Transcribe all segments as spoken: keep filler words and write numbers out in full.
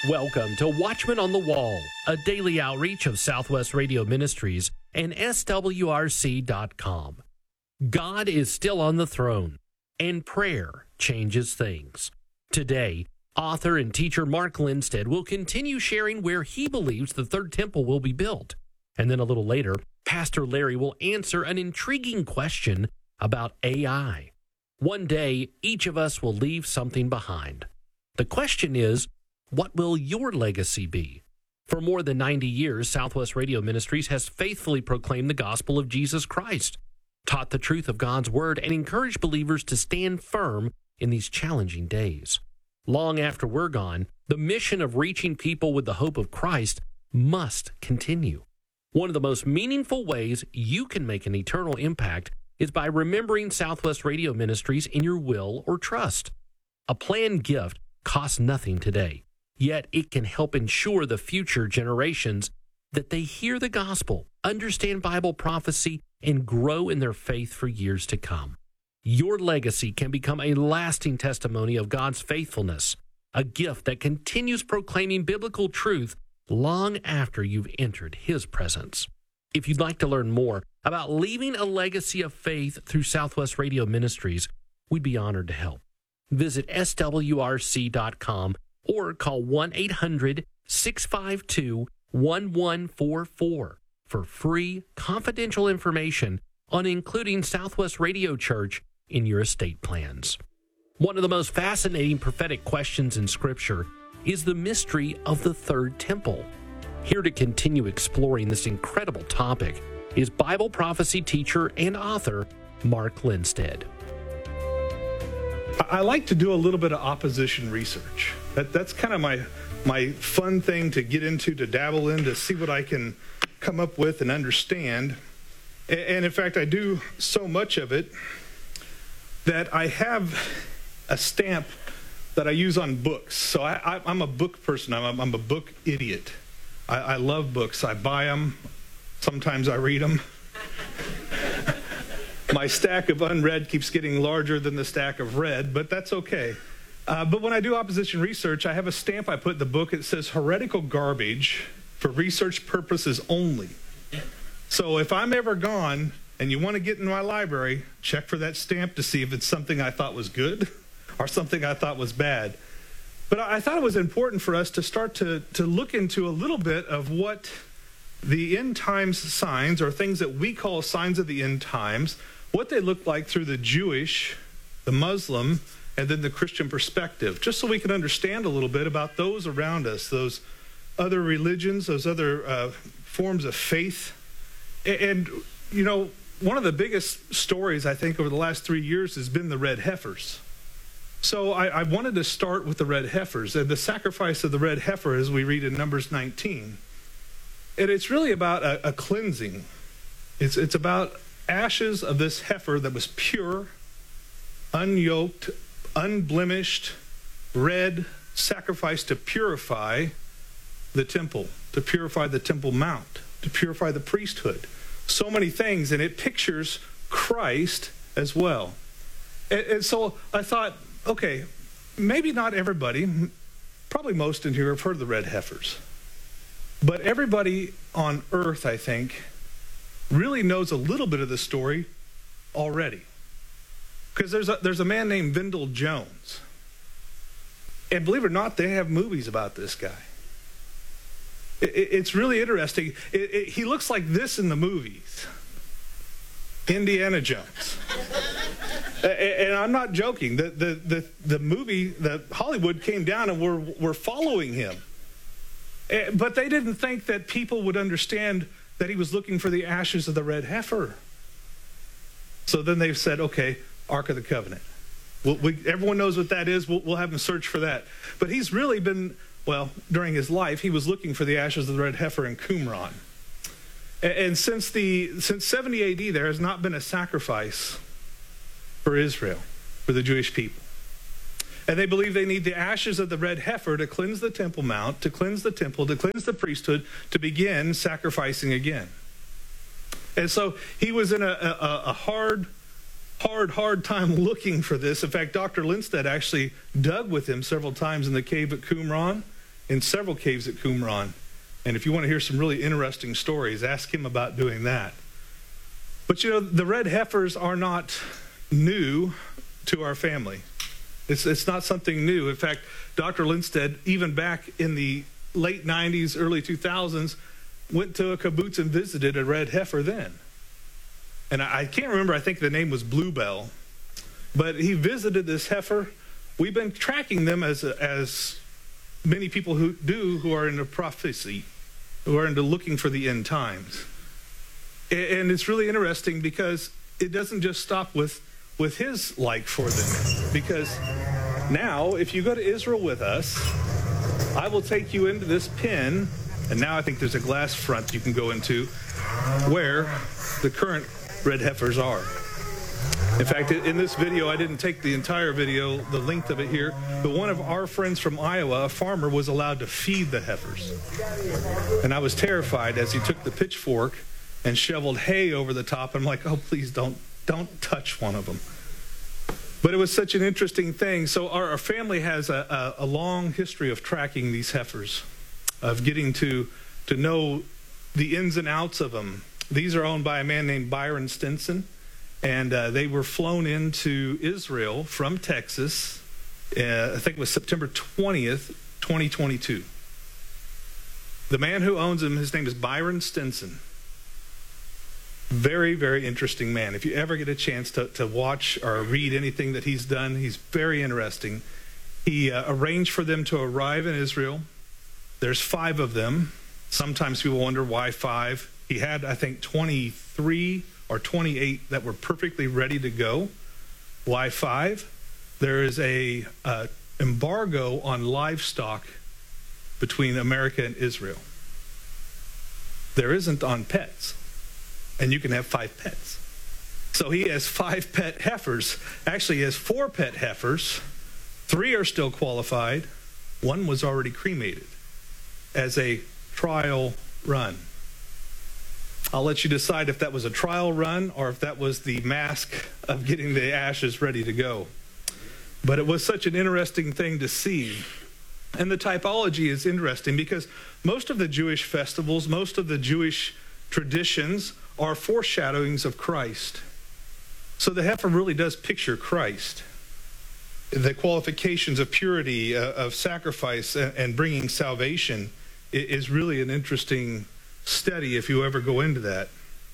Welcome to Watchman on the Wall, a daily outreach of Southwest Radio Ministries and S W R C dot com. God is still on the throne, and prayer changes things. Today, author and teacher Mark Lindsted will continue sharing where he believes the third temple will be built. And then a little later, Pastor Larry will answer an intriguing question about A I. One day, each of us will leave something behind. The question is, what will your legacy be? For more than ninety years, Southwest Radio Ministries has faithfully proclaimed the gospel of Jesus Christ, taught the truth of God's word, and encouraged believers to stand firm in these challenging days. Long after we're gone, the mission of reaching people with the hope of Christ must continue. One of the most meaningful ways you can make an eternal impact is by remembering Southwest Radio Ministries in your will or trust. A planned gift costs nothing today, yet it can help ensure the future generations that they hear the gospel, understand Bible prophecy, and grow in their faith for years to come. Your legacy can become a lasting testimony of God's faithfulness, a gift that continues proclaiming biblical truth long after you've entered His presence. If you'd like to learn more about leaving a legacy of faith through Southwest Radio Ministries, we'd be honored to help. Visit S W R C dot com or call one eight hundred, six five two, one one four four for free, confidential information on including Southwest Radio Church in your estate plans. One of the most fascinating prophetic questions in Scripture is the mystery of the third temple. Here to continue exploring this incredible topic is Bible prophecy teacher and author Mark Lindsted. I like to do a little bit of opposition research. That, that's kind of my my fun thing to get into, to dabble in, to see what I can come up with and understand. And, and in fact, I do so much of it that I have a stamp that I use on books. So I, I, I'm a book person. I'm, I'm a book idiot. I, I love books. I buy them. Sometimes I read them. My stack of unread keeps getting larger than the stack of read, but that's okay. Uh, but when I do opposition research, I have a stamp I put in the book. It says heretical garbage for research purposes only. So if I'm ever gone and you want to get in my library, check for that stamp to see if it's something I thought was good or something I thought was bad. But I thought it was important for us to start to, to look into a little bit of what the end times signs, or things that we call signs of the end times, what they look like through the Jewish, the Muslim, and then the Christian perspective, just so we can understand a little bit about those around us, those other religions, those other uh, forms of faith. And, you know, one of the biggest stories, I think, over the last three years has been the red heifers. So I, I wanted to start with the red heifers and the sacrifice of the red heifer, as we read in Numbers nineteen. And it's really about a, a cleansing. It's, it's about ashes of this heifer that was pure, unyoked, unblemished, red, sacrificed to purify the temple, to purify the Temple Mount, to purify the priesthood. So many things, and it pictures Christ as well. And, and so I thought, okay, maybe not everybody, probably most in here have heard of the red heifers. But everybody on earth, I think, really knows a little bit of the story already. Because there's a, there's a man named Vendell Jones. And believe it or not, they have movies about this guy. It, it, it's really interesting. It, it, he looks like this in the movies. Indiana Jones. and, and I'm not joking. The, the, the, the movie, the Hollywood came down and were, were following him. But they didn't think that people would understand that he was looking for the ashes of the red heifer. So then they said, okay, Ark of the Covenant. We'll, we, everyone knows what that is. We'll, we'll have him search for that. But he's really been, well, during his life, he was looking for the ashes of the red heifer in Qumran. And, and since the since seventy A D, there has not been a sacrifice for Israel, for the Jewish people. And they believe they need the ashes of the red heifer to cleanse the Temple Mount, to cleanse the temple, to cleanse the priesthood, to begin sacrificing again. And so he was in a, a, a hard, hard, hard time looking for this. In fact, Doctor Lindsted actually dug with him several times in the cave at Qumran in several caves at Qumran. And if you want to hear some really interesting stories, ask him about doing that. But you know, the red heifers are not new to our family. It's, it's not something new. In fact, Doctor Lindstedt, even back in the late nineties, early two thousands, went to a kibbutz and visited a red heifer then. And I, I can't remember, I think the name was Bluebell. But he visited this heifer. We've been tracking them as, as many people who do who are into prophecy, who are into looking for the end times. And it's really interesting because it doesn't just stop with, with his like for them. Because now, if you go to Israel with us, I will take you into this pen, and now I think there's a glass front you can go into, where the current red heifers are. In fact, in this video, I didn't take the entire video, the length of it here, but one of our friends from Iowa, a farmer, was allowed to feed the heifers. And I was terrified as he took the pitchfork and shoveled hay over the top. I'm like, oh, please don't, don't touch one of them. But it was such an interesting thing. So our, our family has a, a, a long history of tracking these heifers, of getting to, to know the ins and outs of them. These are owned by a man named Byron Stinson. And uh, they were flown into Israel from Texas, uh, I think it was September twentieth, twenty twenty-two. The man who owns them, his name is Byron Stinson. Very, very interesting man. If you ever get a chance to, to watch or read anything that he's done, he's very interesting. He uh, arranged for them to arrive in Israel. There's five of them. Sometimes people wonder why five. He had, I think, twenty-three or twenty-eight that were perfectly ready to go. Why five? There is a uh, embargo on livestock between America and Israel. There isn't on pets, and you can have five pets. So he has five pet heifers. Actually, he has four pet heifers. Three are still qualified. One was already cremated as a trial run. I'll let you decide if that was a trial run or if that was the mask of getting the ashes ready to go. But it was such an interesting thing to see. And the typology is interesting because most of the Jewish festivals, most of the Jewish traditions are foreshadowings of Christ. So the heifer really does picture Christ. The qualifications of purity, uh, of sacrifice, and, and bringing salvation is really an interesting study if you ever go into that.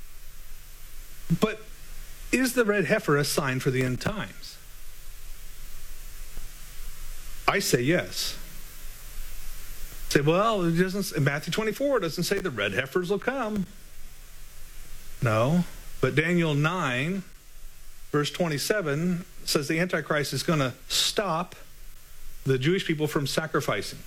But is the red heifer a sign for the end times? I say yes. Say, well, it doesn't, in Matthew twenty-four, it doesn't say the red heifers will come. No, but Daniel nine, verse twenty-seven, says the Antichrist is going to stop the Jewish people from sacrificing.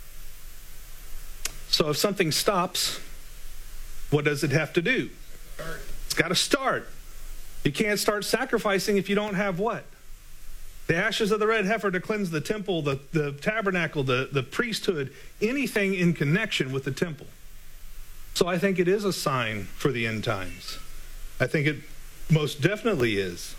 So if something stops, what does it have to do? It's got to start. You can't start sacrificing if you don't have what? The ashes of the red heifer to cleanse the temple, the, the tabernacle, the, the priesthood, anything in connection with the temple. So I think it is a sign for the end times. I think it most definitely is.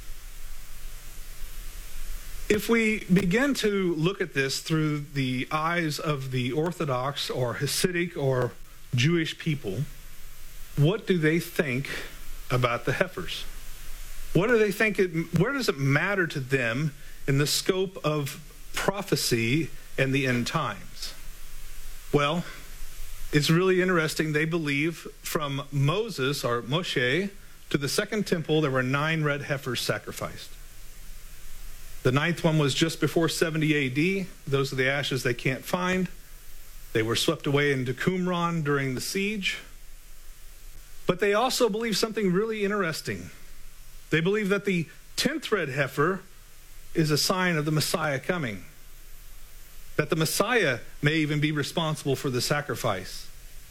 If we begin to look at this through the eyes of the Orthodox or Hasidic or Jewish people, what do they think about the heifers? What do they think? It, where does it matter to them in the scope of prophecy and the end times? Well, it's really interesting. They believe from Moses or Moshe to the second temple, there were nine red heifers sacrificed. The ninth one was just before seventy A D. Those are the ashes they can't find. They were swept away into Qumran during the siege. But they also believe something really interesting. They believe that the tenth red heifer is a sign of the Messiah coming. That the Messiah may even be responsible for the sacrifice.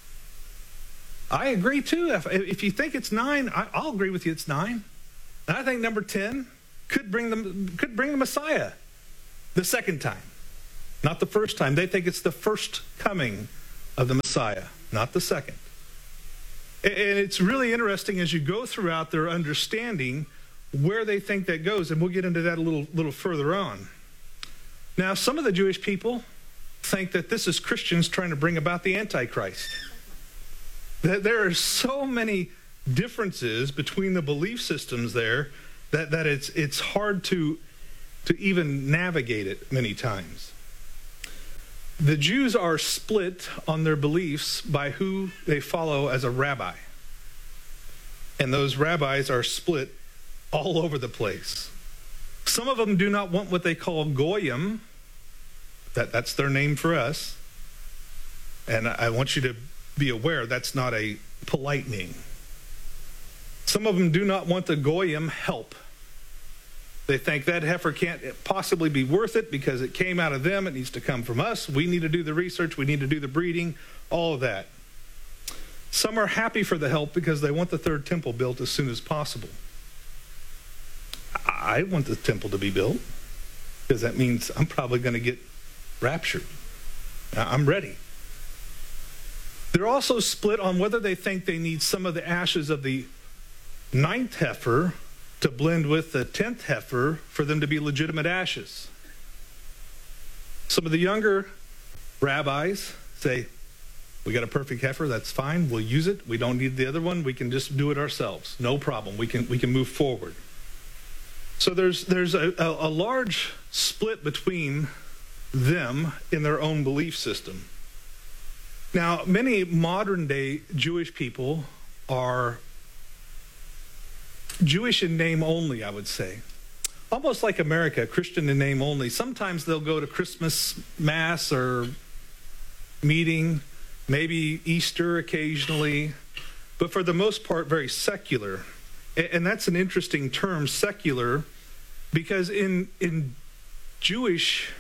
I agree too. If, if you think it's nine, I, I'll agree with you it's nine. And I think number ten could bring them could bring the Messiah the second time. Not the first time. They think it's the first coming of the Messiah, not the second. And it's really interesting as you go throughout their understanding where they think that goes. And we'll get into that a little, little further on. Now, some of the Jewish people think that this is Christians trying to bring about the Antichrist. That there are so many differences between the belief systems there that, that it's it's hard to, to even navigate it many times. The Jews are split on their beliefs by who they follow as a rabbi. And those rabbis are split all over the place. Some of them do not want what they call goyim. That, that's their name for us. And I want you to be aware that's not a polite name. Some of them do not want the goyim help. They think that heifer can't possibly be worth it because it came out of them. It needs to come from us. We need to do the research. We need to do the breeding, all of that. Some are happy for the help because they want the third temple built as soon as possible. I want the temple to be built because that means I'm probably going to get raptured. I'm ready. They're also split on whether they think they need some of the ashes of the ninth heifer to blend with the tenth heifer for them to be legitimate ashes. Some of the younger rabbis say, we got a perfect heifer, that's fine, we'll use it. We don't need the other one, we can just do it ourselves. No problem, we can we can move forward. So there's there's a, a, a large split between them in their own belief system. Now, many modern day Jewish people are Jewish in name only, I would say. Almost like America, Christian in name only. Sometimes they'll go to Christmas Mass or meeting, maybe Easter occasionally, but for the most part, very secular. And that's an interesting term, secular, because in in Jewish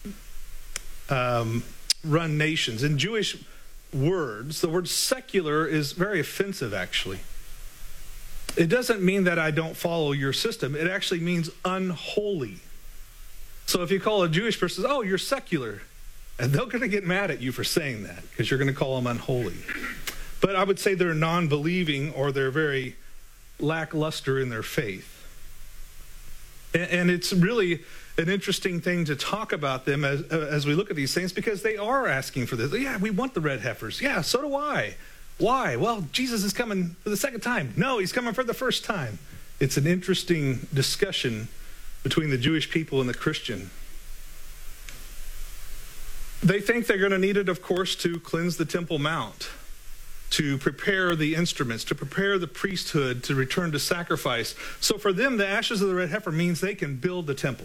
um, run nations, in Jewish words, the word secular is very offensive, actually. It doesn't mean that I don't follow your system. It actually means unholy. So if you call a Jewish person, oh, you're secular, and they're going to get mad at you for saying that because you're going to call them unholy. But I would say they're non-believing or they're very lackluster in their faith. And, and it's really an interesting thing to talk about them as, as we look at these things because they are asking for this. Yeah, we want the red heifers. Yeah, so do I. Why? Well, Jesus is coming for the second time. No, he's coming for the first time. It's an interesting discussion between the Jewish people and the Christian. They think they're going to need it, of course, to cleanse the Temple Mount, to prepare the instruments, to prepare the priesthood to return to sacrifice. So for them, the ashes of the red heifer means they can build the temple.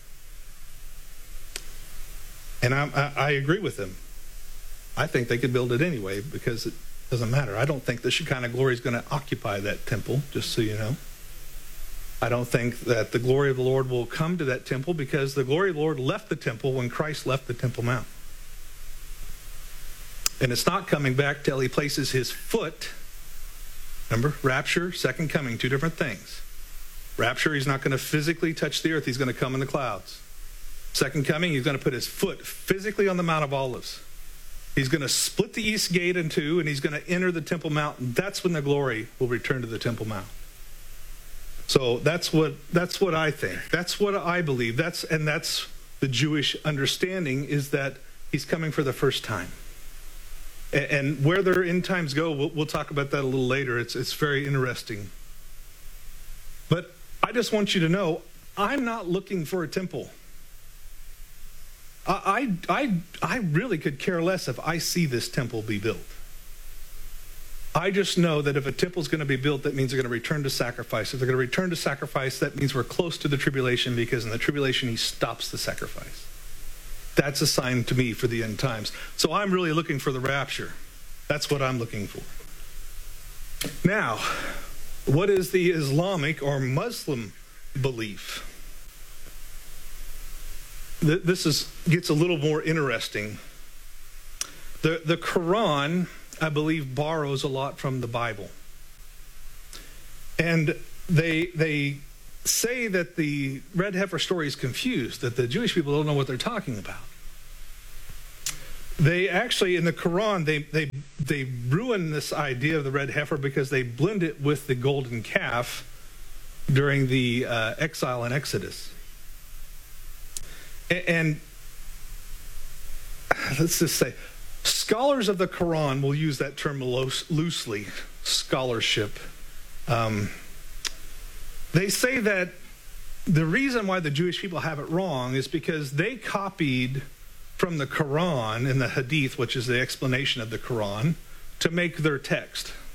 And I, I, I agree with them. I think they could build it anyway because it doesn't matter. I don't think the Shekinah glory is going to occupy that temple, just so you know. I don't think that the glory of the Lord will come to that temple because the glory of the Lord left the temple when Christ left the Temple Mount. And it's not coming back till he places his foot. Remember, rapture, second coming, two different things. Rapture, he's not going to physically touch the earth. He's going to come in the clouds. Second coming, he's going to put his foot physically on the Mount of Olives. He's going to split the east gate in two, and he's going to enter the Temple Mount. And that's when the glory will return to the Temple Mount. So that's what that's what I think. That's what I believe. That's and that's the Jewish understanding is that he's coming for the first time. And, and where their end times go, we'll, we'll talk about that a little later. It's it's very interesting. But I just want you to know, I'm not looking for a temple. I, I, I really could care less if I see this temple be built. I just know that if a temple is going to be built, that means they're going to return to sacrifice. If they're going to return to sacrifice, that means we're close to the tribulation because in the tribulation, he stops the sacrifice. That's a sign to me for the end times. So I'm really looking for the rapture. That's what I'm looking for. Now, what is the Islamic or Muslim belief? This is gets a little more interesting. The, the Quran, I believe, borrows a lot from the Bible. And they, they say that the red heifer story is confused, that the Jewish people don't know what they're talking about. They actually, in the Quran, they, they, they ruin this idea of the red heifer because they blend it with the golden calf during the uh, exile in Exodus. And let's just say, scholars of the Quran will use that term loosely, scholarship. Um, they say that the reason why the Jewish people have it wrong is because they copied from the Quran and the Hadith, which is the explanation of the Quran, to make their text.